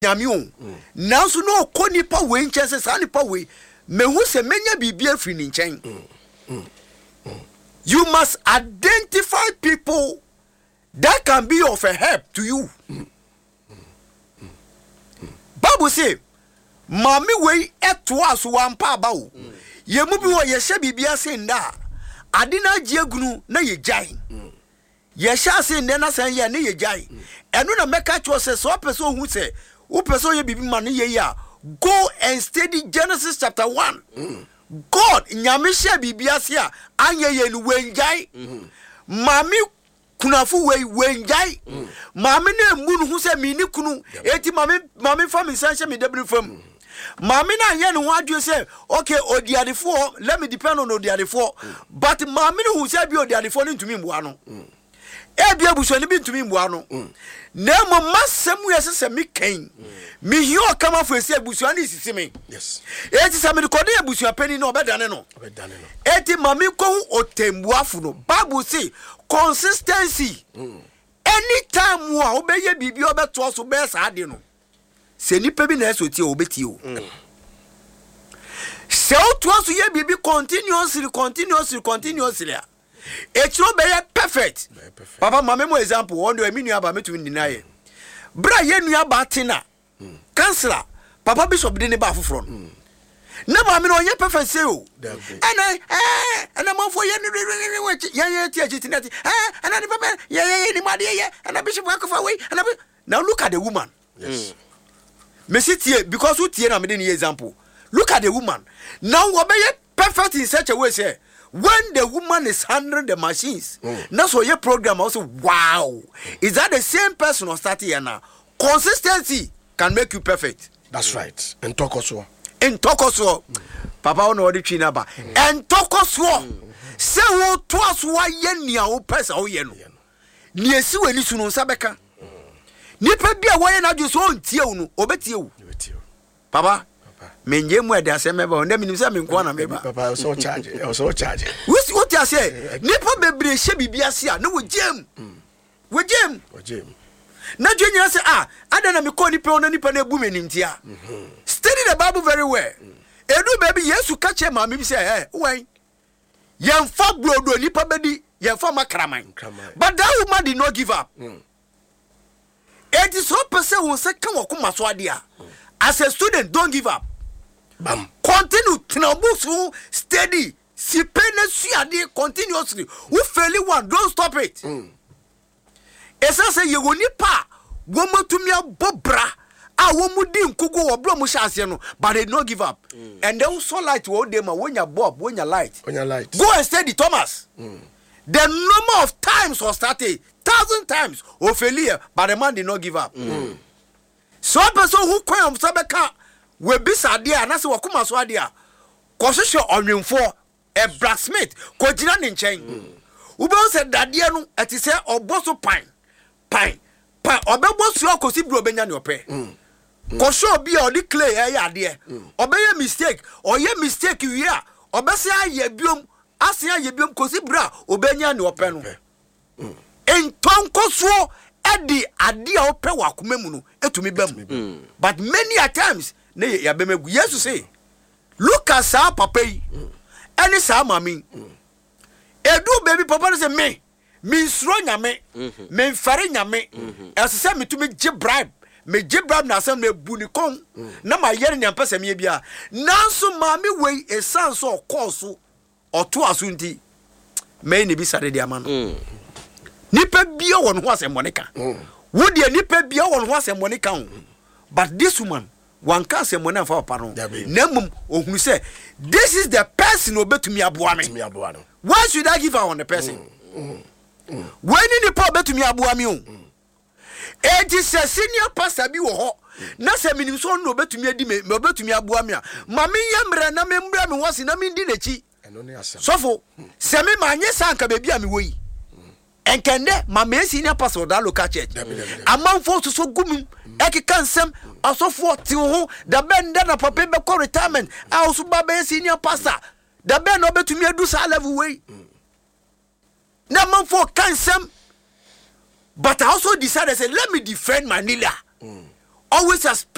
nyame o now so no ko nipa we nche se sa nipa we mehu se menya bibia free ni nchen. You must identify people that can be of a help to you. Bible say mami we eto aso wampa ba o ye mu bi wo ye hye bibia se nda ade na giegunu na ye gyan ye hye se nda na san ye na ye gyan eno na meka cho se so person hu se wo person ye bibi ma na ye ya go and study Genesis chapter 1. God nyame hye bibia se a anye ye nu wenjai mami kunafu wenjai mami na emu hu se mi ni kunu eti mami fam san hye mi debri fam mami na ye no adwe say okay odiadefo let me depend on odiadefo but mami no hu say bi odiadefo ni ntumi mboa no e bia buso ni bi ntumi mboa no na mo masem yesi se mi kan mi hio kama fo esi buso ni sisi me yes eti se me kode buso apani no obedane no eti mami ko otembuafo no Bible say consistency anytime wo obeye bibi obeto so be sa ade no se nipa bi na esotie obeti o se o to so ye bibi continuously it no be perfect. Papa mama mo example one do emi nua ba metu deny bra ye nua ba tina counselor papa bishop de ne ba foforo na mama no ye perfect say o ana mo fo ye ye ti agitinati ana ni papa ye ni made ye ana bishop akofa we ana now look at the woman. Yes. Mesitie because who tie na me dey example. Look at the woman. Now we be perfect in such a way say when the woman is handling the machines. Now so your program also wow. Is that the same person or starting here now? Consistency can make you perfect. That's right. And talk also. In talk also. Papa ono odi twina ba. And talk also. Say wo to aso wa ye nia wo pesa wo ye no. Ni esi wani su no sabeka. Nipa bia wo ye na dwo so ontie wo no obetie wo. Papa menje mu ade aseme ba onda minim se me nko na me ba. Papa so charge. So charge. What you say? Nipa bebre hye bibia se a na wo gem. Wo gem. Na dwo nyina se ada na me ko nipa ona nipa na ebu menim tia. Study the Bible very well. Edu baby Yesu ka che ma me bi se wen. Yemfa blodo nipa bedi yemfa makraman. But that woman did not give up. It is so person who say come wakuma so ade a. As a student, don't give up. Bam. Continue to steady. Si pene suade continuously. We fail one, don't stop it. Esa say you ni pa womo tumi abobra a womu di nkugo obro mo shase no but they don't give up. And they also light wo dem a wonya bob wonya light. Go and study Thomas. The number of times was started 1,000 times or failure but the man did not give up. So person who kwam sabeka we bisa ade a na se wakoma so ade a kosehwe onwemfo a blacksmith ko gina ne nchen ube se dade no etise oboso pan obebosu akosi bro benya ne ope kosho bi a odi clay e ade obeye mistake wi a obese aye biom ase aye biom kosi bra obenya ne ope no entonkoso edi ade a ope wakoma mu no etumi bam but many a times na ya bemegu Yesu say look at sa papa yi any sa mami edu baby papa say me nsuro nyame me mfare nyame esese metumi gi bribe na asem na ebu ni kon na ma yere ne ampese me bia nanso mami wei esanso okoso oto aso nti me ni bi sare dia ma no nipa bia won ho asem monika wo de nipa bia won ho asem monika but this woman one can say money for pardon. Nemum ohunu say this is the person obetumi aboa me. Why should I give her on the person? When ni pa obetumi aboa me o. It is a senior pastor bi wo ho. Na se minim so no obetumi adi me obetumi aboa me a. Ma me yemre na me mbra me wose na me ndi nechi. Sofo se me manye sanka bebi a me wo yi. Enkende ma me senior pastor da local church. Amanfo so gumum eki kansem asofo ti ho da ben da na papa be ko retirement also baba senior pastor da ben no betumi adu sa level way na manfo kansem but I also decided say let me defend my leader always as